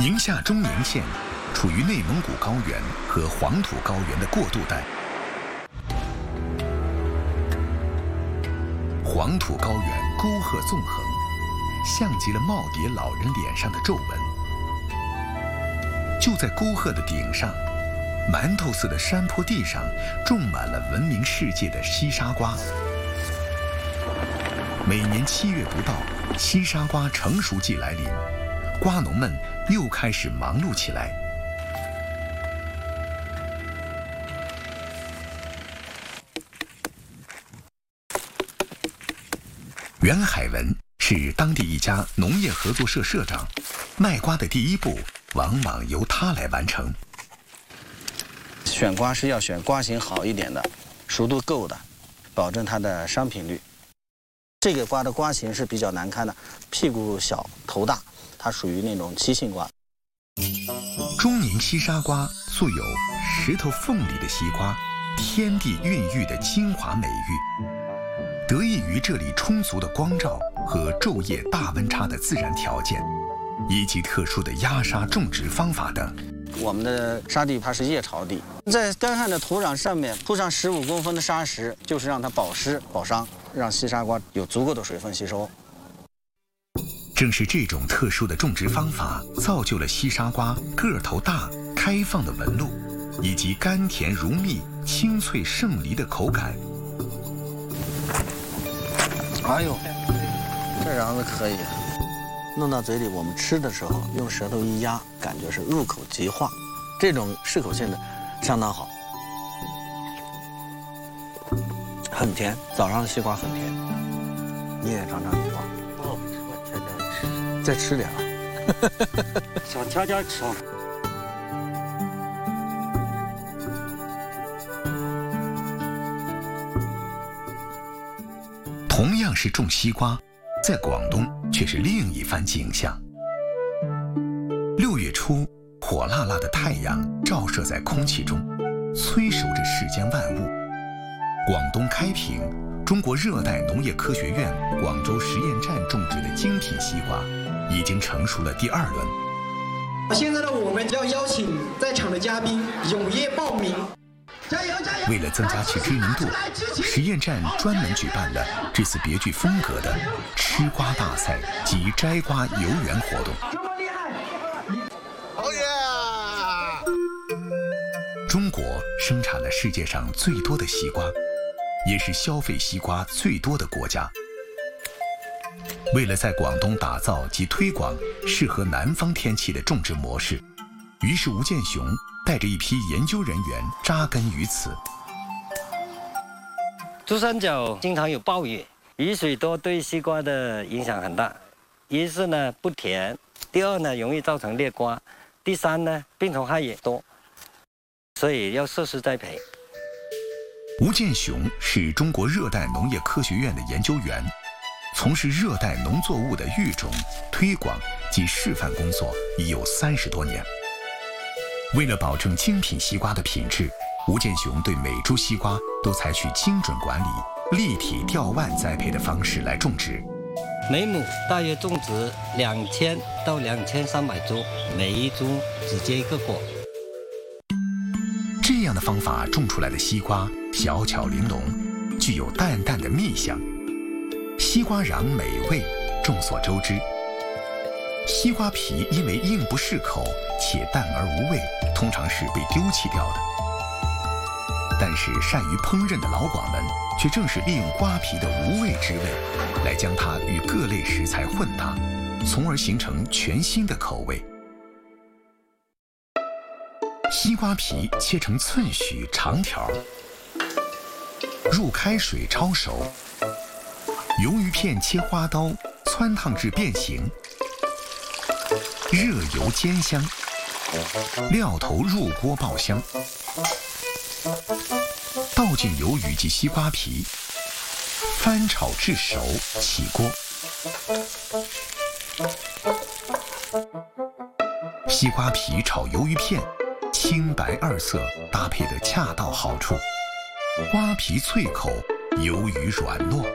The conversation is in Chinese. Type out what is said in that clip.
宁夏中宁县处于内蒙古高原和黄土高原的过渡带。黄土高原沟壑纵横，像极了耄耋老人脸上的皱纹。就在沟壑的顶上，馒头似的山坡地上种满了闻名世界的西沙瓜。每年7月不到，西沙瓜成熟季来临，瓜农们又开始忙碌起来。袁海文是当地一家农业合作社社长，卖瓜的第一步往往由他来完成。 选瓜是要选瓜型好一点的，熟度够的，保证它的商品率。这个瓜的瓜型是比较难看的，屁股小，头大，它属于那种奇性瓜。 中宁西沙瓜素有石头缝里的西瓜，天地孕育的精华美誉。得益于这里充足的光照和昼夜大温差的自然条件，以及特殊的压沙种植方法等。 我们的沙地它是叶潮地，在干旱的土壤上面铺上15公分的沙石，就是让它保湿保墒，让西沙瓜有足够的水分吸收。 正是这种特殊的种植方法，造就了西沙瓜个头大、开放的纹路，以及甘甜如蜜、清脆胜梨的口感。 哎呦，这瓤子可以，弄到嘴里，我们吃的时候用舌头一压，感觉是入口即化，这种适口性的相当好，很甜。早上的西瓜很甜，你也尝尝西瓜。 我不吃，我天天吃。 再吃点啊， 想天天吃。 同样是种西瓜，在广东却是另一番景象。6月初，火辣辣的太阳照射在空气中，催熟着世间万物。广东开平，中国热带农业科学院广州实验站种植的精品西瓜，已经成熟了第2轮。 现在呢，我们要邀请在场的嘉宾踊跃报名。加油加油！ 为了增加其知名度，实验站专门举办了这次别具风格的吃瓜大赛及摘瓜游园活动。 这么厉害！ 哦耶！ 中国生产了世界上最多的西瓜，也是消费西瓜最多的国家。为了在广东打造及推广适合南方天气的种植模式，于是吴建雄带着一批研究人员扎根于此。 珠三角经常有暴雨，雨水多对西瓜的影响很大。一是呢不甜，第二呢容易造成裂瓜，第三呢病虫害也多，所以要适时栽培。 吴建雄是中国热带农业科学院的研究员，从事热带农作物的育种、推广及示范工作已有30多年。为了保证精品西瓜的品质，吴建雄对每株西瓜都采取精准管理、立体吊腕栽培的方式来种植。 每亩大约种植2000到2300株，每一株只结一个果。 这样的方法种出来的西瓜小巧玲珑，具有淡淡的蜜香。西瓜瓤美味，众所周知。西瓜皮因为硬不适口且淡而无味，通常是被丢弃掉的。但是善于烹饪的老广们，却正是利用瓜皮的无味之味，来将它与各类食材混搭，从而形成全新的口味。西瓜皮切成寸许长条，入开水焯熟，鱿鱼片切花刀，汆烫至变形。热油煎香，料头入锅爆香，倒进鱿鱼及西瓜皮，翻炒至熟，起锅。西瓜皮炒鱿鱼片，青白2色搭配得恰到好处，瓜皮脆口，鱿鱼软糯。